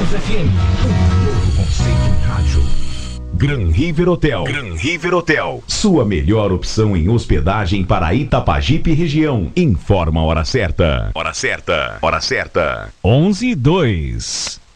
Búzios FM, um novo conceito em rádio. Gran River Hotel. Gran River Hotel. Sua melhor opção em hospedagem para Itapajipe região. Informa a hora certa. Hora certa. Hora certa. 11:02.